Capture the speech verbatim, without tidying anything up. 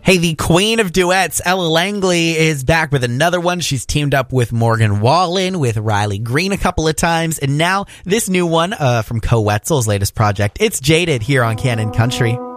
Hey, the queen of duets, Ella Langley, is back with another one. She's teamed up with Morgan Wallen, with Riley Green a couple of times, and now this new one uh, from Co Wetzel's latest project. It's Jaded here on Canon Country.